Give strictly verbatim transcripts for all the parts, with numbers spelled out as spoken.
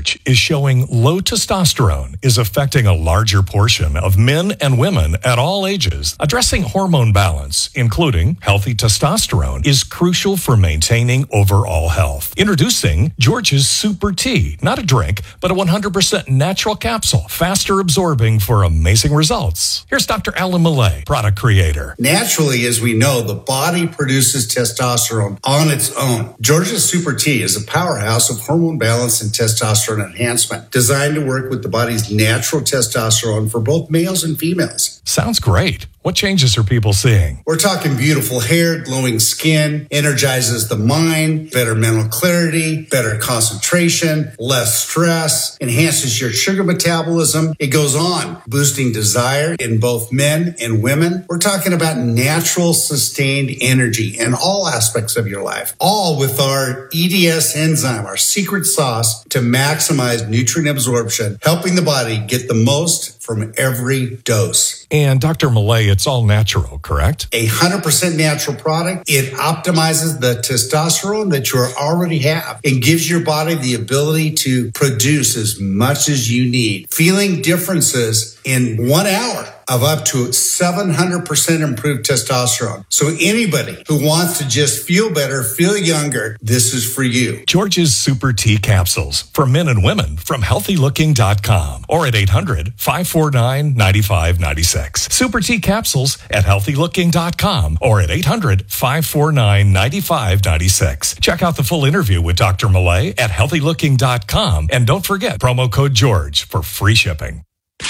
research is showing low testosterone is affecting a larger portion of men and women at all ages. Addressing hormone balance, including healthy testosterone, is crucial for maintaining overall health. Introducing George's Super Tea, not a drink, but a one hundred percent natural capsule, faster absorbing for amazing results. Here's Doctor Alan Millay, product creator. Naturally, as we know, the body produces testosterone on its own. George's Super Tea is a powerhouse of hormone balance and testosterone enhancement, designed to work with the body's natural testosterone for both males and females. Sounds great. What changes are people seeing? We're talking beautiful hair, glowing skin, energizes the mind, better mental clarity, better concentration, less stress, enhances your sugar metabolism. It goes on, boosting desire in both men and women. We're talking about natural, sustained energy in all aspects of your life, all with our E D S enzyme, our secret sauce to maximize nutrient absorption, helping the body get the most from every dose. And Doctor Millay, it's all natural, correct? A one hundred percent natural product. It optimizes the testosterone that you already have and gives your body the ability to produce as much as you need. Feeling differences in one hour of up to seven hundred percent improved testosterone. So anybody who wants to just feel better, feel younger, this is for you. George's Super Tea Capsules for men and women from healthy looking dot com or at eight hundred, five four nine, nine five nine six. Super Tea Capsules at healthy looking dot com or at eight hundred, five four nine, nine five nine six. Check out the full interview with Doctor Millay at healthy looking dot com and don't forget promo code George for free shipping.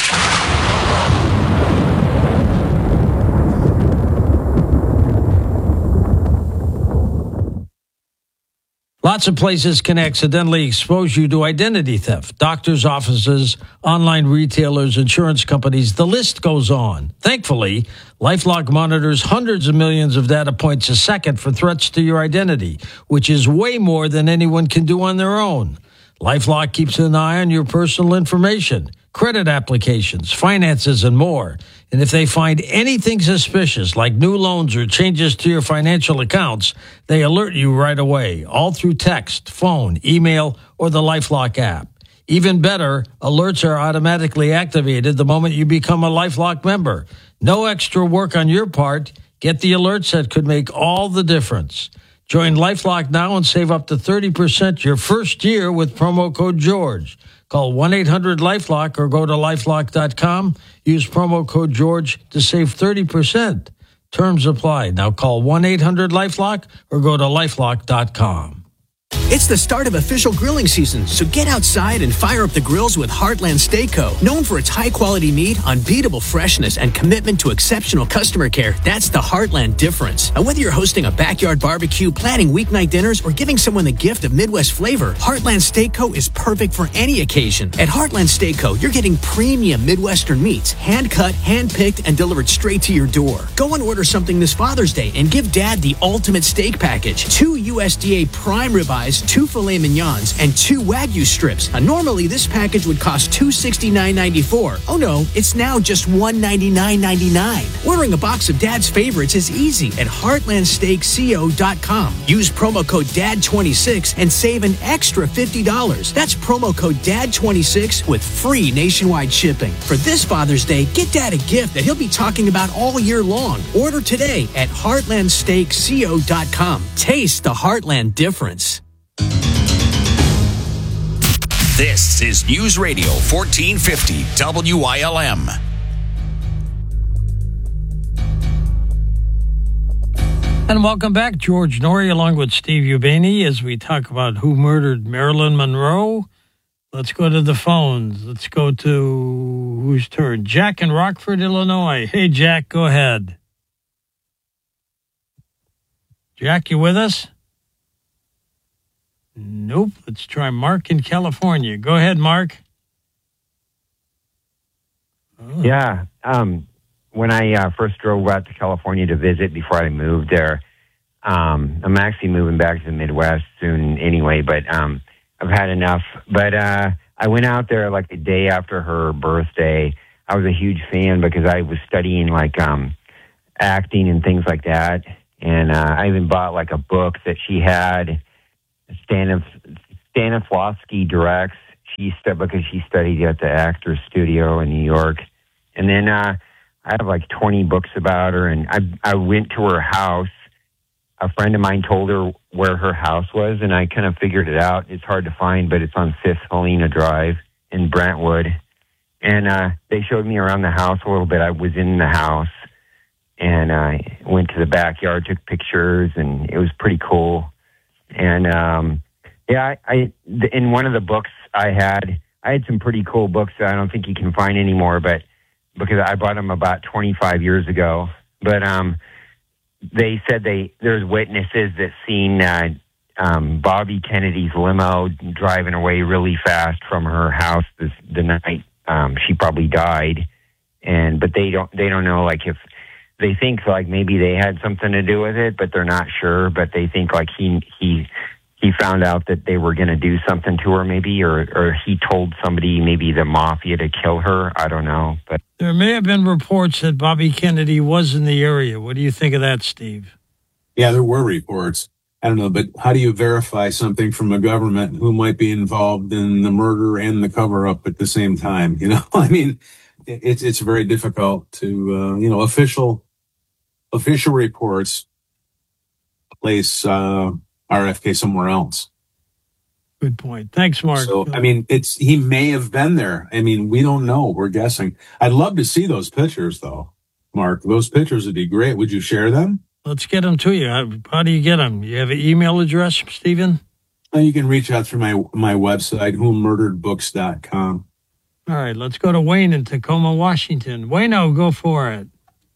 Lots of places can accidentally expose you to identity theft. Doctors' offices, online retailers, insurance companies, the list goes on. Thankfully, LifeLock monitors hundreds of millions of data points a second for threats to your identity, which is way more than anyone can do on their own. LifeLock keeps an eye on your personal information, credit applications, finances, and more. And if they find anything suspicious, like new loans or changes to your financial accounts, they alert you right away, all through text, phone, email, or the LifeLock app. Even better, alerts are automatically activated the moment you become a LifeLock member. No extra work on your part. Get the alerts that could make all the difference. Join LifeLock now and save up to thirty percent your first year with promo code George. Call one eight hundred LifeLock or go to lifelock dot com. Use promo code George to save thirty percent. Terms apply. Now call one eight hundred LifeLock or go to lifelock dot com. It's the start of official grilling season, so get outside and fire up the grills with Heartland Steakco. Known for its high-quality meat, unbeatable freshness, and commitment to exceptional customer care, that's the Heartland difference. And whether you're hosting a backyard barbecue, planning weeknight dinners, or giving someone the gift of Midwest flavor, Heartland Steakco is perfect for any occasion. At Heartland Steakco, you're getting premium Midwestern meats, hand-cut, hand-picked, and delivered straight to your door. Go and order something this Father's Day and give Dad the ultimate steak package. Two U S D A prime ribeyes, two filet mignons, and two Wagyu strips. Now, normally, this package would cost two hundred sixty-nine dollars and ninety-four cents. Oh no, it's now just one hundred ninety-nine dollars and ninety-nine cents. Ordering a box of Dad's favorites is easy at heartland steak co dot com. Use promo code D A D twenty-six and save an extra fifty dollars. That's promo code D A D twenty-six with free nationwide shipping. For this Father's Day, get Dad a gift that he'll be talking about all year long. Order today at heartland steak co dot com. Taste the Heartland difference. This is News Radio fourteen fifty W I L M. And welcome back, George Noory, along with Steve Ubeni, as we talk about who murdered Marilyn Monroe. Let's go to the phones. Let's go to whose turn? Jack in Rockford, Illinois. Hey, Jack, go ahead. Jack, you with us? Nope. Let's try Mark in California. Go ahead, Mark. Oh. Yeah. Um, when I uh, first drove out to California to visit before I moved there, um, I'm actually moving back to the Midwest soon anyway, but um, I've had enough. But uh, I went out there like the day after her birthday. I was a huge fan because I was studying like um, acting and things like that. And uh, I even bought like a book that she had. Stanis- Stanislavski directs. she stu- because she studied at the Actors Studio in New York. And then uh, I have like twenty books about her, and I I went to her house. A friend of mine told her where her house was, and I kind of figured it out. It's hard to find, but it's on Fifth Helena Drive in Brentwood. And uh, they showed me around the house a little bit. I was in the house, and I went to the backyard, took pictures, and it was pretty cool. And um, yeah, I, I in one of the books I had, I had some pretty cool books that I don't think you can find anymore, but because I bought them about twenty-five years ago. But um, they said they there's witnesses that seen uh, um, Bobby Kennedy's limo driving away really fast from her house this, the night um, she probably died, and but they don't they don't know like if they think like maybe they had something to do with it, but they're not sure. But they think like he he he found out that they were going to do something to her, maybe, or or he told somebody, maybe the mafia, to kill her. I don't know, but. There may have been reports that Bobby Kennedy was in the area. What do you think of that, Steve? Yeah, there were reports. I don't know, but how do you verify something from a government who might be involved in the murder and the cover-up at the same time? You know, I mean, it's it's very difficult to, uh, you know, official official reports place uh, R F K somewhere else. Good point. Thanks, Mark. So, I mean, it's he may have been there. I mean, we don't know. We're guessing. I'd love to see those pictures, though, Mark. Those pictures would be great. Would you share them? Let's get them to you. How, how do you get them? You have an email address, Stephen? Uh, you can reach out through my my website, who murdered books dot com. All right, let's go to Wayne in Tacoma, Washington. Wayno, go for it.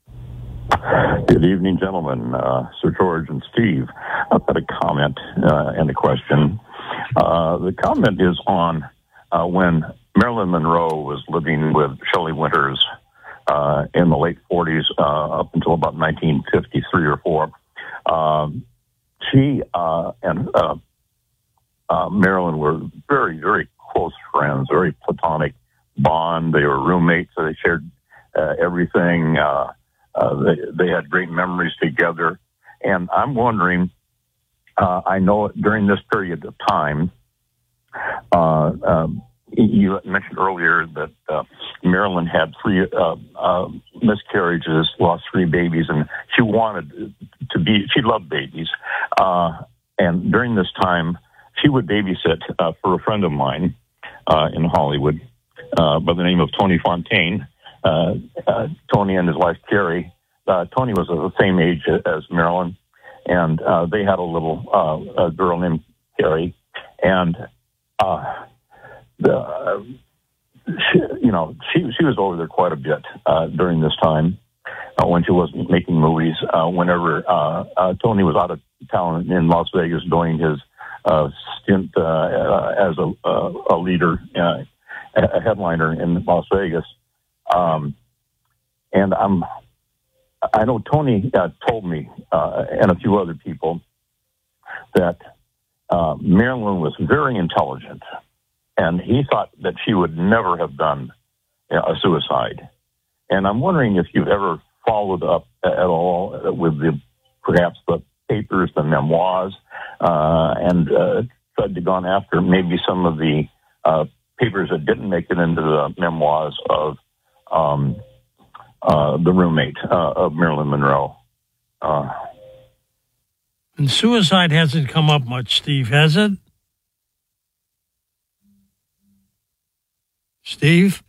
Good evening, gentlemen. Uh, Sir George and Steve. I've got a comment uh, and a question. Uh, the comment is on uh, when Marilyn Monroe was living with Shelley Winters uh, in the late forties uh, up until about nineteen fifty-three or four. Um, she uh, and uh, uh, Marilyn were very, very close friends, very platonic bond. They were roommates, so they shared uh, everything. Uh, uh, they, they had great memories together. And I'm wondering, uh, I know during this period of time, uh, um, you mentioned earlier that uh, Marilyn had three uh, uh, miscarriages, lost three babies, and she wanted to be, she loved babies. Uh, and during this time, she would babysit uh, for a friend of mine uh, in Hollywood uh, by the name of Tony Fontaine. Uh, uh, Tony and his wife, Carrie. Uh, Tony was of the same age as Marilyn, and uh, they had a little uh, a girl named Carrie. And, uh, the, uh, she, you know, she she was over there quite a bit uh, during this time uh, when she wasn't making movies. Uh, whenever uh, uh, Tony was out of town in Las Vegas doing his uh, stint uh, uh, as a, uh, a leader, uh, a headliner in Las Vegas. Um, and I'm, I know Tony uh, told me, uh, and a few other people, that uh, Marilyn was very intelligent, and he thought that she would never have done you know, a suicide. And I'm wondering if you've ever followed up at all with the, perhaps the papers, the memoirs, uh, and uh, tried to go after maybe some of the uh, papers that didn't make it into the memoirs of Um, uh, the roommate uh, of Marilyn Monroe. Uh, and suicide hasn't come up much, Steve, has it? Steve?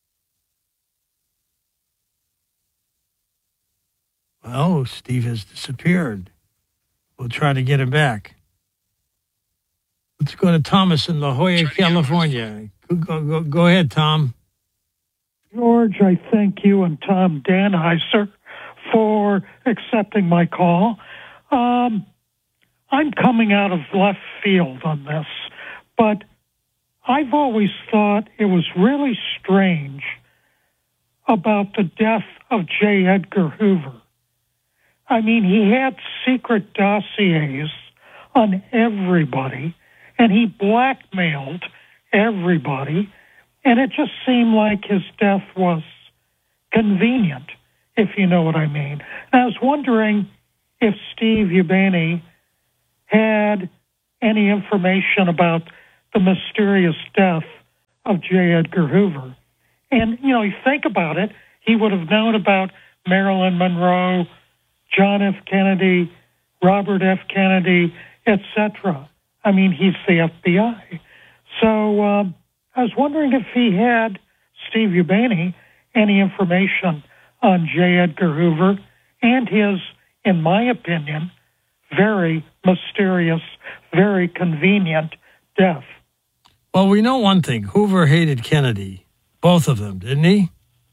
Well, Steve has disappeared. We'll try to get him back. Let's go to Thomas in La Jolla, California. Go, go, go ahead, Tom. George, I thank you and Tom Danheiser for accepting my call. Um, I'm coming out of left field on this, but I've always thought it was really strange about the death of J. Edgar Hoover. I mean, he had secret dossiers on everybody, and he blackmailed everybody. And it just seemed like his death was convenient, if you know what I mean. And I was wondering if Steve Ubani had any information about the mysterious death of J. Edgar Hoover. And, you know, you think about it, he would have known about Marilyn Monroe, John F. Kennedy, Robert F. Kennedy, et cetera. I mean, he's the F B I. So um, I was wondering if he had, Steve Ubani, any information on J. Edgar Hoover and his, in my opinion, very mysterious, very convenient death. Well, we know one thing. Hoover hated Kennedy. Both of them, didn't he?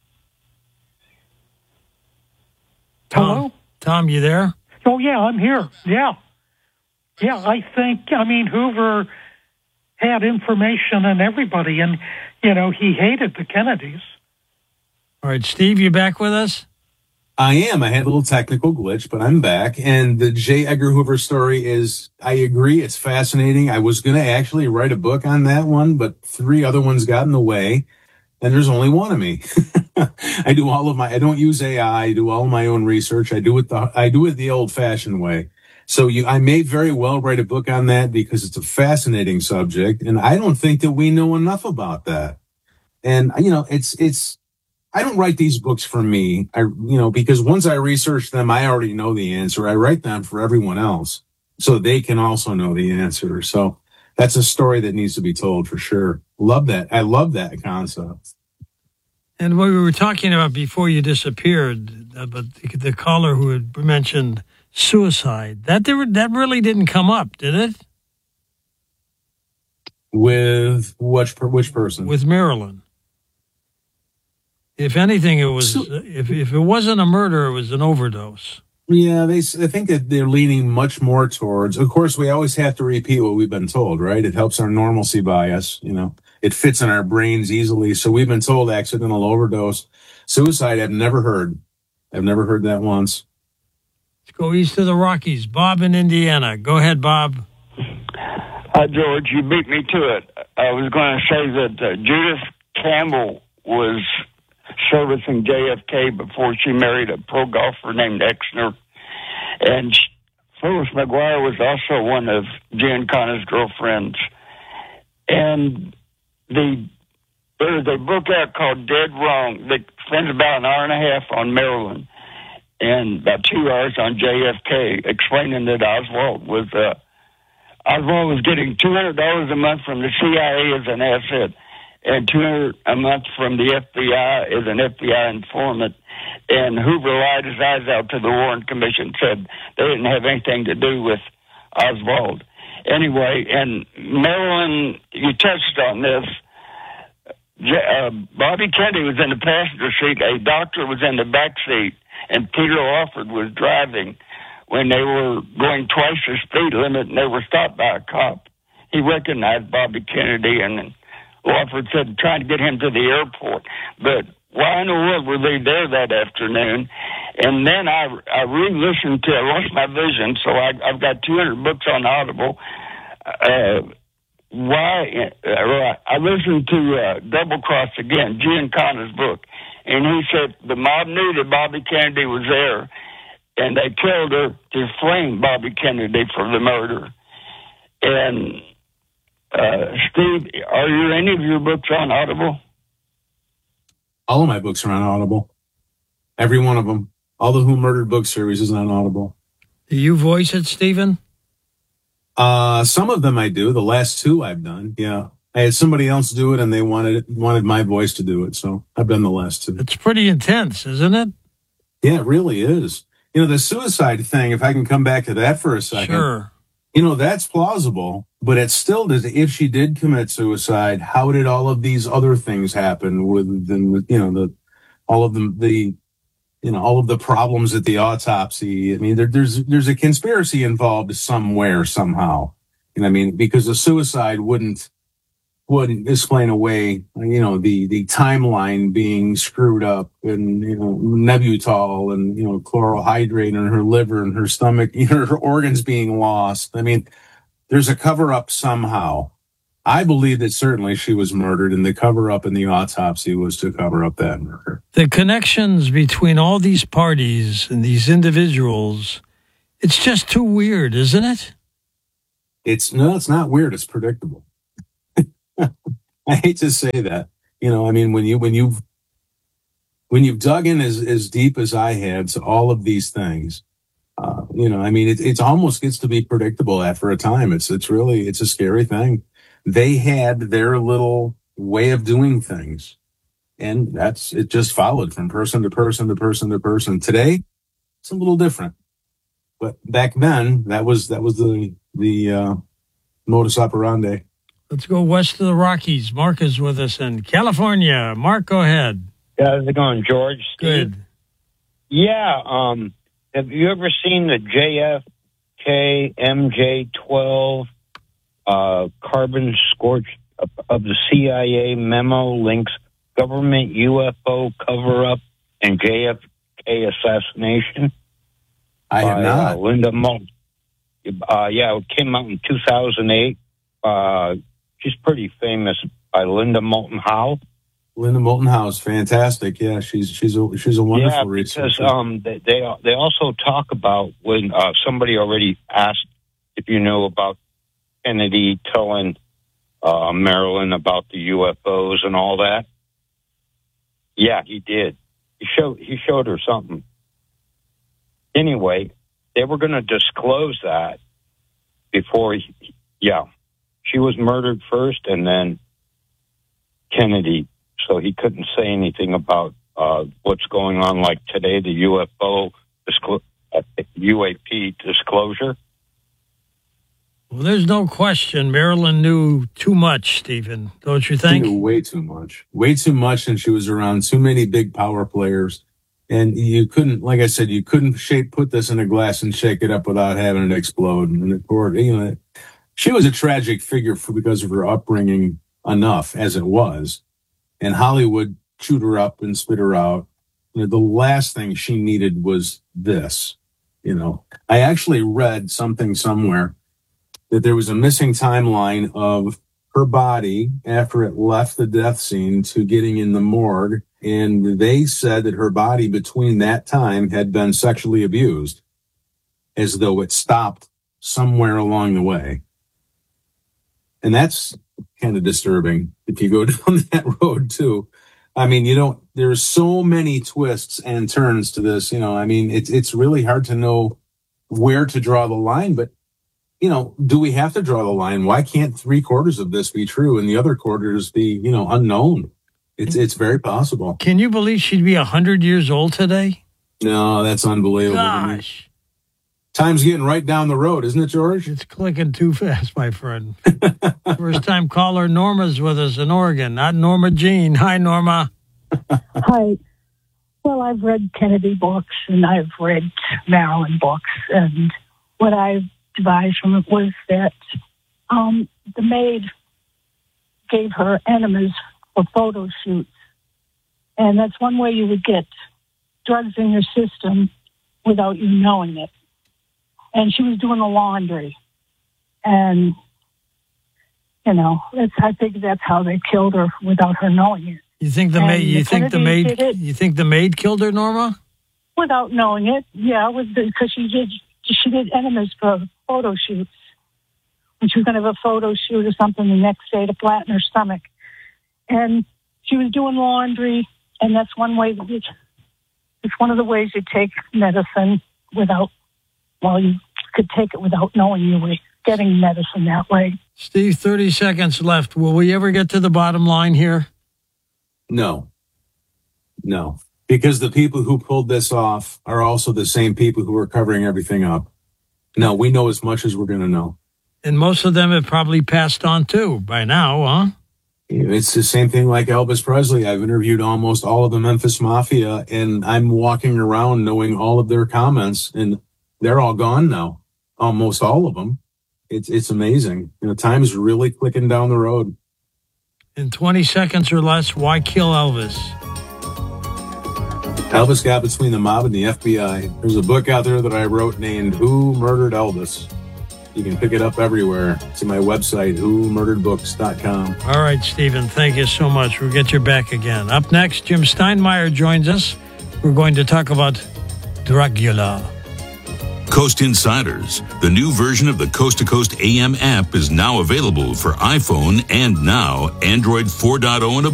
Tom, Hello? Tom, you there? Oh, yeah, I'm here. Yeah. Yeah, I think, I mean, Hoover had information on everybody, and, you know, he hated the Kennedys. All right, Steve, you back with us? I am. I had a little technical glitch, but I'm back. And the J. Edgar Hoover story is, I agree, it's fascinating. I was going to actually write a book on that one, but three other ones got in the way. And there's only one of me. I do all of my, I don't use A I. I do all of my own research. I do it the, I do it the old fashioned way. So you, I may very well write a book on that because it's a fascinating subject. And I don't think that we know enough about that. And, you know, it's, it's, I don't write these books for me. I, you know, because once I research them, I already know the answer. I write them for everyone else so they can also know the answer. So that's a story that needs to be told for sure. Love that. I love that concept. And what we were talking about before you disappeared, about the, the caller who had mentioned suicide, that there, that really didn't come up, did it? With which, which person? With Marilyn. If anything, it was, so, if, if it wasn't a murder, it was an overdose. Yeah, they, I think that they're leaning much more towards, of course, we always have to repeat what we've been told, right? It helps our normalcy bias, you know. It fits in our brains easily. So we've been told accidental overdose. Suicide, I've never heard. I've never heard that once. Let's go east of the Rockies. Bob in Indiana. Go ahead, Bob. Hi, George. You beat me to it. I was going to say that uh, Judith Campbell was servicing J F K before she married a pro golfer named Exner. And Phyllis McGuire was also one of Giancana's girlfriends. And the there's a book out called Dead Wrong that spends about an hour and a half on Maryland and about two hours on J F K, explaining that Oswald was uh, Oswald was getting two hundred dollars a month from the C I A as an asset and two hundred dollars a month from the F B I as an F B I informant. And Hoover lied his eyes out to the Warren Commission, said they didn't have anything to do with Oswald. Anyway, and Marilyn, you touched on this. Uh, Bobby Kennedy was in the passenger seat. A doctor was in the back seat, and Peter Lawford was driving when they were going twice the speed limit, and they were stopped by a cop. He recognized Bobby Kennedy, and Lawford said trying to get him to the airport. But why in the world were they there that afternoon? And then I, I re-listened to, I lost my vision, so I, I've got two hundred books on Audible. Uh, why, uh, I listened to uh, Double Cross again, Giancana's book, and he said the mob knew that Bobby Kennedy was there, and they killed her to flame Bobby Kennedy for the murder. And uh, Steve, are you any of your books on Audible? All of my books are on Audible. Every one of them. All the Who Murdered book series is on Audible. Do you voice it, Stephen? Uh, some of them I do. The last two I've done. Yeah. I had somebody else do it and they wanted it, wanted my voice to do it. So I've done the last two. It's pretty intense, isn't it? Yeah, it really is. You know, the suicide thing, if I can come back to that for a second. Sure. You know, that's plausible, but it still does. If she did commit suicide, how did all of these other things happen with, the, you know, the, all of them, the, you know, all of the problems at the autopsy? I mean, there, there's, there's a conspiracy involved somewhere, somehow. You know, I mean, because the suicide wouldn't, wouldn't explain away, you know, the, the timeline being screwed up and, you know, Nembutal and, you know, chlorohydrate in her liver and her stomach, you know, her organs being lost. I mean, there's a cover up somehow. I believe that certainly she was murdered, and the cover up in the autopsy was to cover up that murder. The connections between all these parties and these individuals, it's just too weird, isn't it? It's no, it's not weird. It's predictable. I hate to say that. You know, I mean, when you when you've when you've dug in as, as deep as I had to all of these things, uh, you know, I mean, it it almost gets to be predictable after a time. It's it's really it's a scary thing. They had their little way of doing things, and that's it. Just followed from person to person to person to person. Today, it's a little different, but back then, that was that was the the uh, modus operandi. Let's go west of the Rockies. Mark is with us in California. Mark, go ahead. Yeah, how's it going, George? Steve? Good. Yeah. Um, have you ever seen the J F K M J twelve uh, carbon scorch of, of the C I A memo links government U F O cover-up and J F K assassination? I have by, not. Uh, Linda Moulton. Uh, yeah, it came out in two thousand eight. Uh, she's pretty famous, by Linda Moulton Howe. Linda Moulton Howe's fantastic. Yeah, she's she's a she's a wonderful yeah, because researcher. um, they, they they also talk about when uh, somebody already asked if you know about Kennedy telling uh, Marilyn about the U F Os and all that. Yeah, he did. He showed he showed her something. Anyway, they were going to disclose that before. He, yeah, she was murdered first, and then Kennedy. So he couldn't say anything about uh, what's going on, like today, the U F O, disclo- uh, U A P disclosure. Well, there's no question Marilyn knew too much, Stephen, don't you think? She knew way too much. Way too much, and she was around too many big power players. And you couldn't, like I said, you couldn't shape, put this in a glass and shake it up without having it explode. And the court, you know, she was a tragic figure for, because of her upbringing enough as it was. And Hollywood chewed her up and spit her out. You know, the last thing she needed was this. You know, I actually read something somewhere that there was a missing timeline of her body after it left the death scene to getting in the morgue. And they said that her body between that time had been sexually abused, as though it stopped somewhere along the way. And that's kind of disturbing if you go down that road too. I mean, you don't, there's so many twists and turns to this, you know, I mean, it's, it's really hard to know where to draw the line, but you know, do we have to draw the line? Why can't three quarters of this be true and the other quarters be, you know, unknown? It's, it's very possible. Can you believe she'd be a hundred years old today? No, that's unbelievable. Gosh. Time's getting right down the road, isn't it, George? It's clicking too fast, my friend. First time caller Norma's with us in Oregon, not Norma Jean. Hi, Norma. Hi. Well, I've read Kennedy books and I've read Marilyn books, and what I've devised from it was that um, the maid gave her enemas for photo shoots, and that's one way you would get drugs in your system without you knowing it. And she was doing the laundry, and you know, it's, I think that's how they killed her without her knowing it. You think the and maid? You think the maid? You think the maid killed her, Norma? Without knowing it, yeah, because she did. She did enemas for photo shoots. When she was going to have a photo shoot or something the next day to flatten her stomach, and she was doing laundry, and that's one way. That you, it's one of the ways you take medicine without. Well, you could take it without knowing you were getting medicine that way. Steve, thirty seconds left. Will we ever get to the bottom line here? No. No. Because the people who pulled this off are also the same people who are covering everything up. No, we know as much as we're going to know. And most of them have probably passed on too by now, huh? It's the same thing like Elvis Presley. I've interviewed almost all of the Memphis Mafia, and I'm walking around knowing all of their comments, and they're all gone now. Almost all of them. It's it's amazing. You know, time's really clicking down the road. In twenty seconds or less, why kill Elvis? Elvis got between the mob and the F B I. There's a book out there that I wrote named Who Murdered Elvis? You can pick it up everywhere. It's on my website, who murdered books dot com. All right, Stephen, thank you so much. We'll get you back again. Up next, Jim Steinmeier joins us. We're going to talk about Dracula. Coast Insiders, the new version of the Coast to Coast A M app, is now available for iPhone and now Android four point oh and above.